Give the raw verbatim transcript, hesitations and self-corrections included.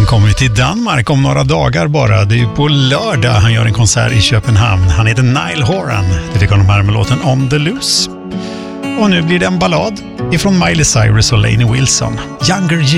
kommer ju till Danmark om några dagar bara. Det är ju på lördag han gör en konsert i Köpenhamn. Han heter Niall Horan. Det fick honom här med låten On the Loose. Och nu blir det en ballad ifrån Miley Cyrus och Lainey Wilson. Younger You.